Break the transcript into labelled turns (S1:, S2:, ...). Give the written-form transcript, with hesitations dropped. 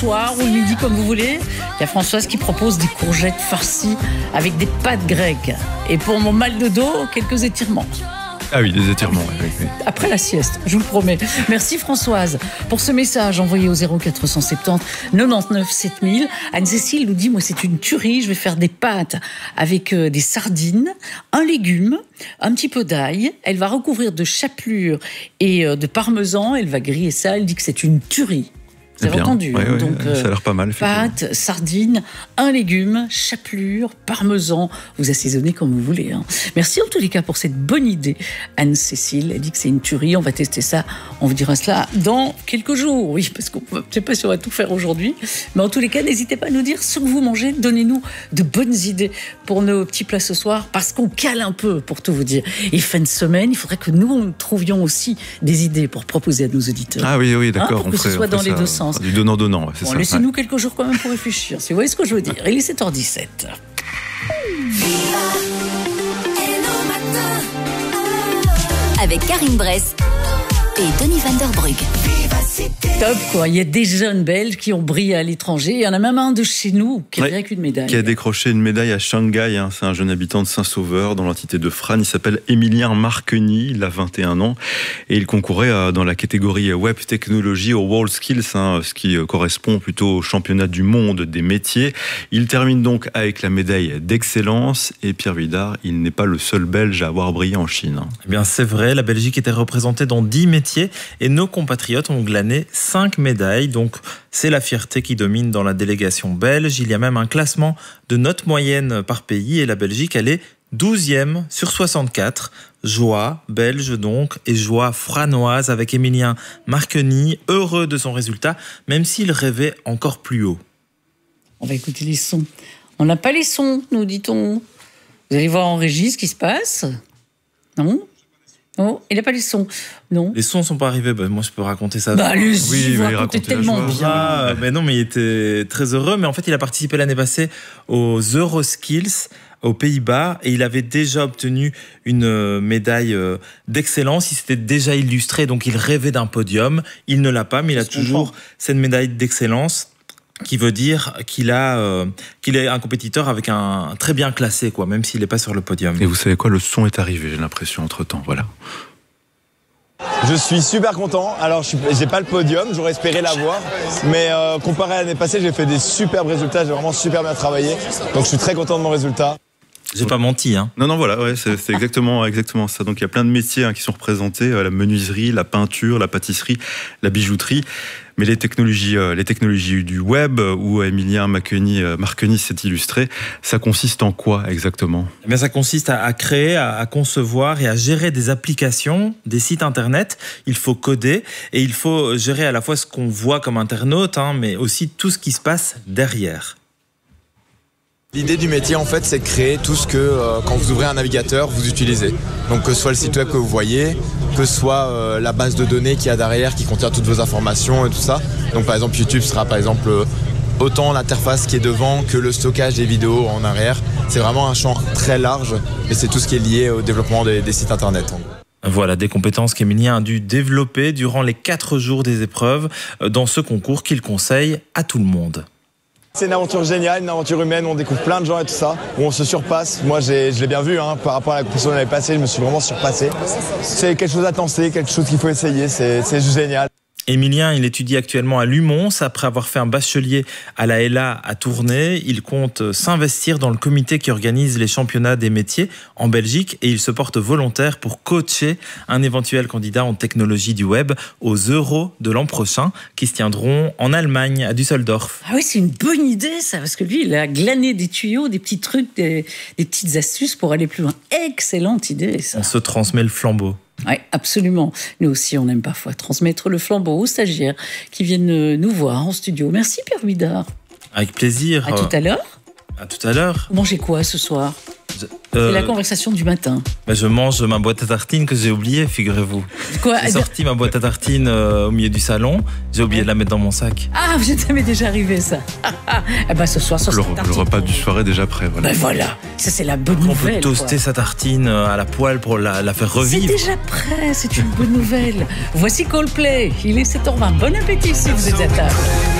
S1: soir ou le midi comme vous voulez. Il y a Françoise qui propose des courgettes farcies avec des pâtes grecques. Et pour mon mal de dos, quelques étirements.
S2: Ah oui, des étirements. Oui.
S1: Après la sieste, je vous le promets. Merci Françoise pour ce message envoyé au 0470 99 7000. Anne-Cécile nous dit, moi c'est une tuerie, je vais faire des pâtes avec des sardines, un légume, un petit peu d'ail. Elle va recouvrir de chapelure et de parmesan. Elle va griller ça, elle dit que c'est une tuerie. Vous avez entendu,
S2: ouais,
S1: donc,
S2: ça a l'air pas mal.
S1: Pâtes, sardines, un légume, chapelure, parmesan. Vous assaisonnez comme vous voulez. Merci en tous les cas pour cette bonne idée. Anne-Cécile, elle dit que c'est une tuerie. On va tester ça. On vous dira cela dans quelques jours. Oui, parce qu'on ne sait pas si on va tout faire aujourd'hui. Mais en tous les cas, n'hésitez pas à nous dire ce que vous mangez. Donnez-nous de bonnes idées pour nos petits plats ce soir. Parce qu'on cale un peu, pour tout vous dire. Et fin de semaine, il faudrait que nous trouvions aussi des idées pour proposer à nos auditeurs.
S2: Ah oui, d'accord.
S1: Pour que ce soit dans les deux sens.
S2: Du donnant-donnant, c'est ça.
S1: Laissez-nous quelques jours quand même pour réfléchir, si vous voyez ce que je veux dire. Il est 7h17.
S3: Avec Karine Bress et Denis Van Der Brugge.
S1: Top, quoi. Il y a des jeunes Belges qui ont brillé à l'étranger. Il y en a même un de chez nous qui a une médaille.
S2: Qui a décroché une médaille à Shanghai. C'est un jeune habitant de Saint-Sauveur, dans l'entité de Fran. Il s'appelle Emilien Marqueny. Il a 21 ans. Et il concourait dans la catégorie Web Technology au World Skills, ce qui correspond plutôt au championnat du monde des métiers. Il termine donc avec la médaille d'excellence. Et Pierre Vidard, il n'est pas le seul Belge à avoir brillé en Chine.
S4: Eh bien, c'est vrai. La Belgique était représentée dans 10 métiers. Et nos compatriotes ont glané 5 médailles, donc c'est la fierté qui domine dans la délégation belge. Il y a même un classement de notes moyennes par pays et la Belgique, elle est 12e sur 64. Joie belge donc et joie franoise avec Emilien Marqueny, heureux de son résultat, même s'il rêvait encore plus haut.
S1: On va écouter les sons. On n'a pas les sons, nous dit-on. Vous allez voir en régie ce qui se passe. Non ? Oh, il n'a pas les sons. Non.
S4: Les sons ne sont pas arrivés. Moi, je peux raconter ça.
S1: Allez-y, vous racontez tellement bien.
S4: Mais non, mais il était très heureux. Mais en fait, il a participé l'année passée aux Euroskills aux Pays-Bas et il avait déjà obtenu une médaille d'excellence. Il s'était déjà illustré, donc il rêvait d'un podium. Il ne l'a pas, mais il a toujours cette médaille d'excellence, qui veut dire qu'il est un compétiteur avec un très bien classé, quoi, même s'il n'est pas sur le podium.
S2: Et vous savez quoi, le son est arrivé, j'ai l'impression, entre-temps, voilà.
S5: Je suis super content. Alors, j'ai pas le podium, j'aurais espéré l'avoir, mais comparé à l'année passée, j'ai fait des superbes résultats, j'ai vraiment super bien travaillé, donc je suis très content de mon résultat.
S4: J'ai pas menti, hein.
S2: Non, voilà, c'est exactement ça. Donc il y a plein de métiers qui sont représentés, la menuiserie, la peinture, la pâtisserie, la bijouterie. Mais les technologies du web, où Emilien Marqueny s'est illustré, ça consiste en quoi exactement ?
S4: Eh bien, ça consiste à créer, à concevoir et à gérer des applications, des sites internet. Il faut coder et il faut gérer à la fois ce qu'on voit comme internaute, mais aussi tout ce qui se passe derrière.
S5: L'idée du métier, en fait, c'est de créer tout ce que, quand vous ouvrez un navigateur, vous utilisez. Donc, que ce soit le site web que vous voyez, que ce soit la base de données qu'il y a derrière, qui contient toutes vos informations et tout ça. Donc, par exemple, YouTube sera, par exemple, autant l'interface qui est devant que le stockage des vidéos en arrière. C'est vraiment un champ très large, mais c'est tout ce qui est lié au développement des sites internet.
S4: Voilà, des compétences qu'Emilien a dû développer durant les 4 jours des épreuves dans ce concours qu'il conseille à tout le monde.
S5: C'est une aventure géniale, une aventure humaine, on découvre plein de gens et tout ça, où on se surpasse. Moi, je l'ai bien vu, par rapport à la compétition de l'année passée, je me suis vraiment surpassé. C'est quelque chose à tenter, quelque chose qu'il faut essayer, c'est juste génial.
S4: Emilien, il étudie actuellement à Lumons. Après avoir fait un bachelier à la LA à Tournai, il compte s'investir dans le comité qui organise les championnats des métiers en Belgique et il se porte volontaire pour coacher un éventuel candidat en technologie du web aux Euros de l'an prochain qui se tiendront en Allemagne, à Düsseldorf.
S1: Ah oui, c'est une bonne idée ça, parce que lui, il a glané des tuyaux, des petits trucs, des petites astuces pour aller plus loin. Excellente idée ça.
S4: On se transmet le flambeau.
S1: Oui, absolument. Nous aussi, on aime parfois transmettre le flambeau aux stagiaires qui viennent nous voir en studio. Merci Pierre Vidard.
S4: Avec plaisir.
S1: À tout à l'heure.
S4: À tout à l'heure.
S1: Vous mangez quoi ce soir ? C'est la conversation du matin.
S4: Je mange ma boîte à tartines que j'ai oubliée, figurez-vous.
S1: Quoi ?
S4: J'ai sorti ma boîte à tartines au milieu du salon. J'ai oublié de la mettre dans mon sac.
S1: Ah, ça m'est déjà arrivé ça. Eh ben ce soir,
S2: le repas du soir est déjà prêt. Voilà.
S1: Ben voilà, ça c'est la bonne nouvelle.
S4: On peut toaster sa tartine à la poêle pour la faire revivre.
S1: C'est déjà prêt, c'est une bonne nouvelle. Voici Coldplay, il est 7h20. Bon appétit si vous êtes à table.